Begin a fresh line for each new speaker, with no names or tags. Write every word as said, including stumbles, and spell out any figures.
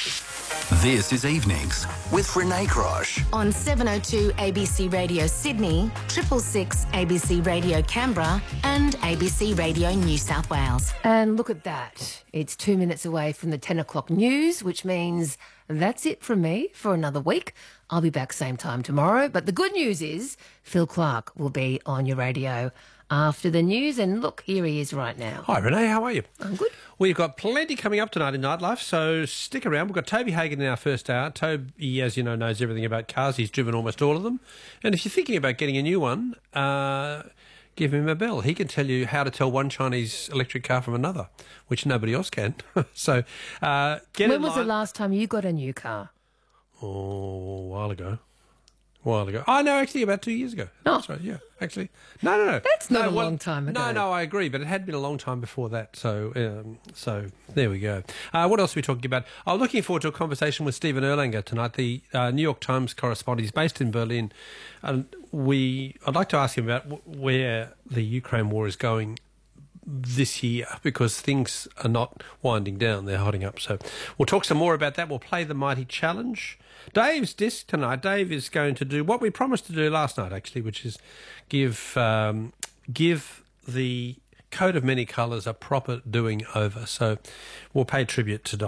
This is Evenings with Renee Grosh.
On seven oh two A B C Radio Sydney, triple six A B C Radio Canberra and A B C Radio New South Wales.
And look at that. It's two minutes away from the ten o'clock news, which means that's it from me for another week. I'll be back same time tomorrow. But the good news is Phil Clark will be on your radio after the news. And look, here he is right now.
Hi, Renee. How are you?
I'm good.
We've got plenty coming up tonight in Nightlife, so stick around. We've got Toby Hagan in our first hour. Toby, as you know, knows everything about cars. He's driven almost all of them. And if you're thinking about getting a new one, uh, give him a bell. He can tell you how to tell one Chinese electric car from another, which nobody else can. so uh, get
When
in
was
line.
the last time you got a new car?
Oh, a while ago. A while ago. Oh, no, actually about two years ago.
Oh.
That's right, yeah, actually. No, no, no.
That's not
no,
a
well,
long time ago.
No, no, I agree, but it had been a long time before that. So um, so there we go. Uh, what else are we talking about? I'm looking forward to a conversation with Stephen Erlanger tonight, the uh, New York Times correspondent. He's based in Berlin. And we, I'd like to ask him about w- where the Ukraine war is going this year, because things are not winding down, they're hotting up. So we'll talk some more about that. We'll play the Mighty Challenge. Dave's disc tonight. Dave is going to do what we promised to do last night, actually, which is give um, give the Coat of Many Colours a proper doing over. So we'll pay tribute to